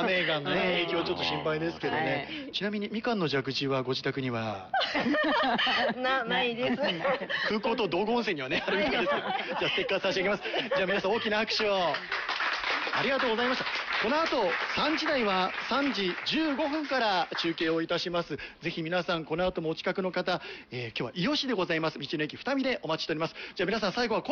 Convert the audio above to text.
雨がね、影響ちょっと心配ですけどね。ちなみにみかんの蛇口はご自宅にはないです。 空港と道後温泉にはね、あるみたいです。じゃあステッカー差し上げます。じゃあ皆さん大きな拍手を。ありがとうございました。この後3時台は3時15分から中継をいたします。ぜひ皆さんこの後もお近くの方、今日は伊予市でございます道の駅二見でお待ちしております。じゃあ皆さん最後は